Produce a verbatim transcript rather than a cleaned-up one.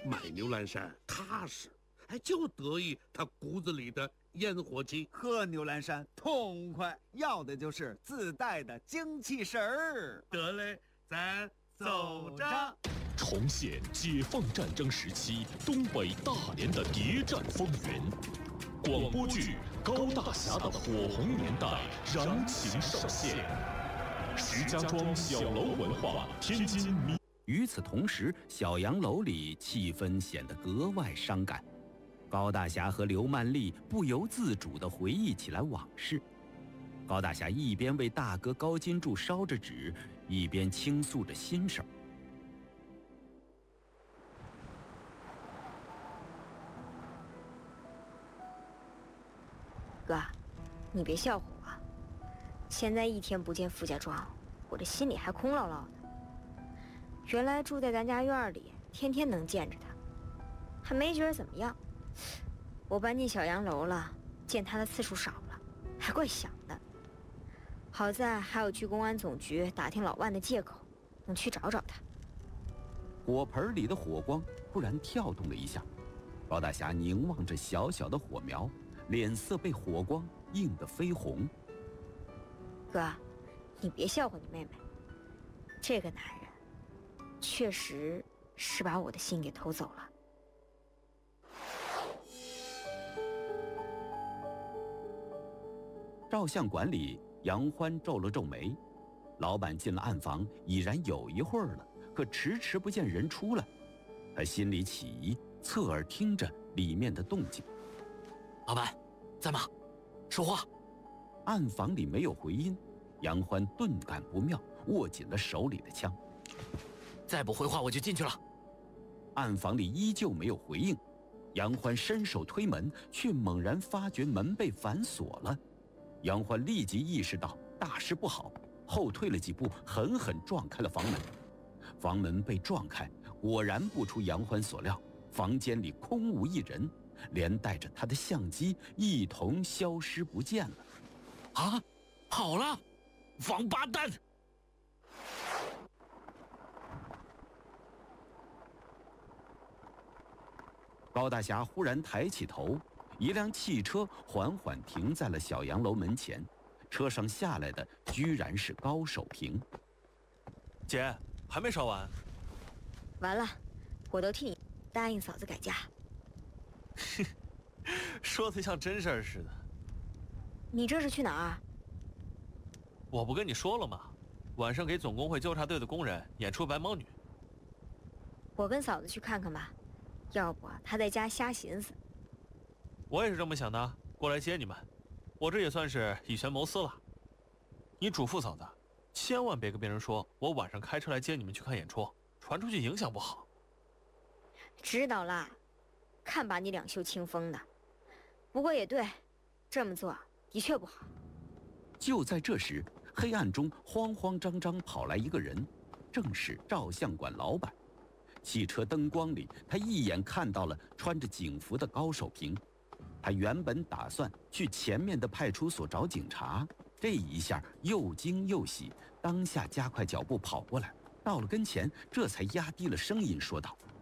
买牛栏山踏实，哎，就得意他骨子里的烟火气。 喝牛栏山痛快，要的就是自带的精气神儿。 得嘞，咱走着。 重现解放战争时期东北大连的谍战风云，广播剧《高大侠的火红年代》燃情上线。石家庄小楼文化，天津民。 与此同时，小洋楼里气氛显得格外伤感。高大侠和刘曼丽不由自主地回忆起来往事。高大侠一边为大哥高金柱烧着纸，一边倾诉着心事。 哥，你别笑话我，现在一天不见傅家庄，我这心里还空落落的。原来住在咱家院里，天天能见着他，还没觉得怎么样。我搬进小洋楼了，见他的次数少了，还怪想的。好在还有去公安总局打听老万的借口，能去找找他。 火盆里的火光忽然跳动了一下，高大侠凝望着小小的火苗，脸色被火光映得绯红。 哥，你别笑话你妹妹，这个男人确实是把我的心给偷走了。 照相馆里，杨欢皱了皱眉。老板进了暗房已然有一会儿了，可迟迟不见人出来。他心里起疑，侧耳听着里面的动静。 老板，在吗？说话。 暗房里没有回音，杨欢顿感不妙，握紧了手里的枪。 再不回话我就进去了。 暗房里依旧没有回应，杨欢伸手推门，却猛然发觉门被反锁了。杨欢立即意识到大事不好，后退了几步，狠狠撞开了房门。房门被撞开，果然不出杨欢所料，房间里空无一人，连带着他的相机一同消失不见了。 啊，跑了！王八蛋！ 高大侠忽然抬起头，一辆汽车缓缓停在了小洋楼门前，车上下来的居然是高守平。 姐，还没烧完？ 完了，我都替你答应嫂子改嫁。 说的像真事儿似的。 你这是去哪儿？ 我不跟你说了吗？晚上给总工会纠察队的工人演出白毛女。 我跟嫂子去看看吧，要不她在家瞎寻思。 我也是这么想的，过来接你们，我这也算是以权谋私了。你嘱咐嫂子，千万别跟别人说我晚上开车来接你们去看演出，传出去影响不好。 知道啦，看把你两袖清风的。不过也对，这么做的确不好。 就在这时，黑暗中慌慌张张跑来一个人，正是照相馆老板。汽车灯光里，他一眼看到了穿着警服的高守平。他原本打算去前面的派出所找警察，这一下又惊又喜，当下加快脚步跑过来，到了跟前，这才压低了声音说道：“